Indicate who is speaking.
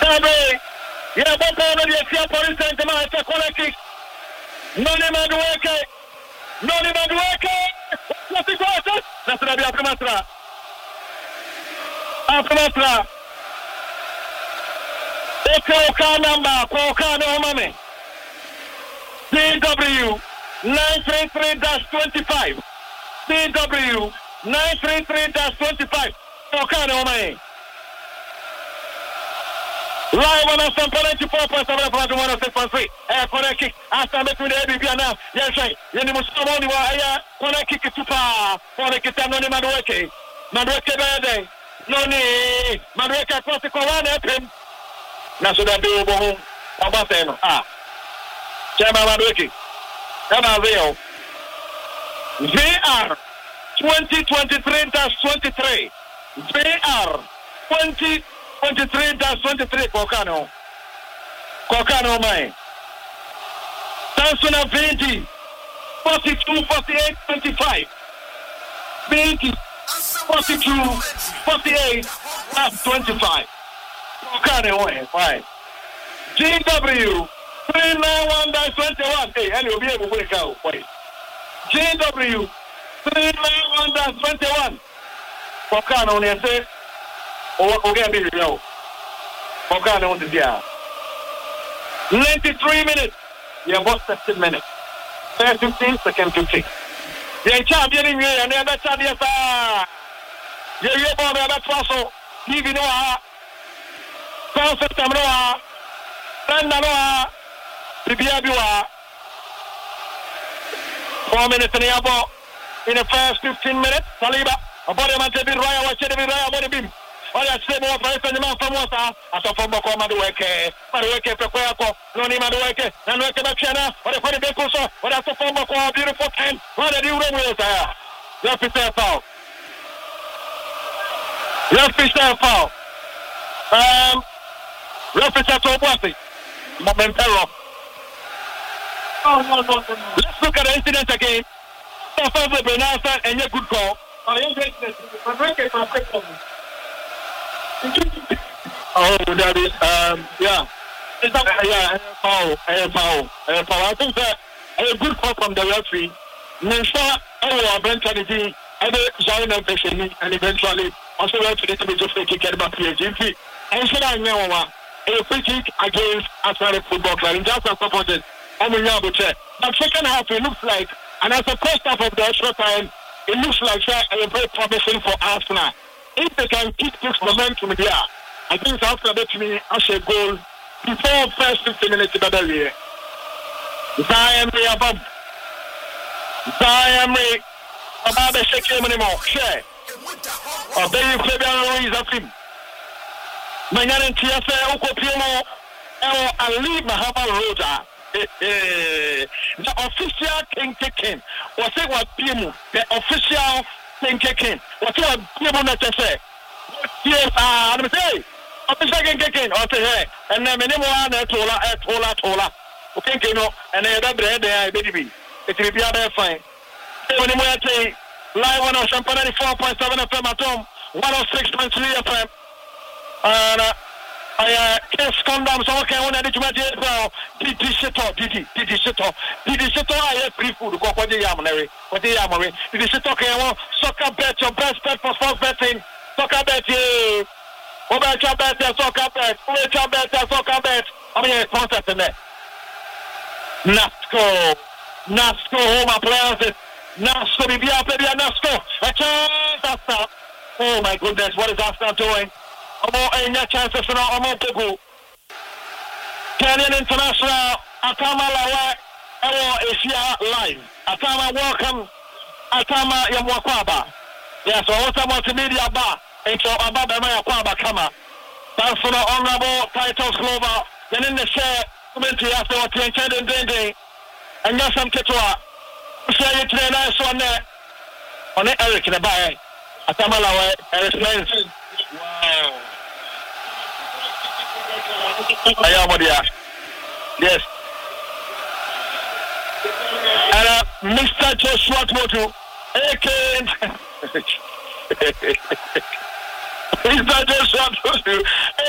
Speaker 1: Sabe, yeah, but now the Tia Police Center man is a corner kick. Noni Madueke. What's the goal? That's going to be Aframatra. Oka number, Oka no mame. DW 933-25. DW 933-25. Oka no mame. Live on us on 94.7 from 106.3. Corner kick. After making the ABB now. Yes, right. You must come on. Corner kick is super. Corner kick is Noni Madueke. Madueke bad. Noni Madueke across the corner. Naso da bill home. Abaseno. Chama Madueke. Come on, Rio. VR 2023-23. VR 2023-23. Kokano man. Tansuna 20. 42, 48, 25. 20, 42, 48, 25. Kokano way. Fine. GW 391-21. Hey, and you'll be able to break out. Wait. GW 391-21. Kokano, they say. Okay, be real. Okay, on the dia. 93 minutes. You have 15 minutes. 15 seconds 15. You champion here and the champion. You born about Faso. Give you no concept no no Bibiabua. 4 minutes in the first 15 minutes. Saliba. About the man to be Raya, watch it be Raya, about the beam. Oh, yeah, say more for the man from Wasa. I saw from Boko Madueke, Pequaco, Noni Madueke, and Rekana, or the Funny Becoso, or that's a form of a beautiful time. What did you run with there? Left is there, foul. Left is there, foul. Left is there, Tobasi. Momentero. No. Let's look at the incident again. So far, the Benasa and your good call. Oh, that is, yeah. It's not, yeah, foul. I think that a good call from the referee. Nessa, eventually, join a patient and eventually also went to the just take it back to the and so I know a free kick against Arsenal Football Club. And just a supported, but second half, it looks like, and as a first half of the extra time, it looks like a very promising for Arsenal. If they can keep this momentum here, I think Arsenal bet me as a goal before first 15 minutes of the year. Zion above. About the second anymore. Share. Or then you Fabian Ruiz of him. Manyan and TSA Okopimo Ali Mahama Roja. The official King King. What's it what Pimu? The official King King. What's it what Pimu not to say? Yes, I'm saying. Official King King. Or say, and then many more Tola. Okay, you know, and then that bread there, baby. It will be other fine. When you say live on our Champagne 4.7 FM at home, 106.3 FM. And I can't come down, so I can't want to do my Didi Shito. I have free food. Go for the Yamanary. Didi Shito, soccer bet, your best bet for sports betting. Soccer bet, you. Over your bet, soccer bet. Soccer bet. I mean, a concept in there. Nasco, home appliances. Nasco, Nasco. A chance. Oh my goodness, what is Arsenal doing? Any chances for Omotogu. Kenyan International, Atama Lawa, Asia Live. Atama, welcome. Atama Yamwakwaba. Yes, so what's a multimedia bar? Into Ababa Mayakwaba Kama. Thanks for the honorable titles, Glover. Then in the share, commentary after what you intended doing. And yes, I'm Ketua. Say it today, nice one there. On the Eric in the bar. Atama Lawa, Eric Lens. Wow. Yes. And Mr. Joshua Tmotu, Mr. Joshua Tmotu,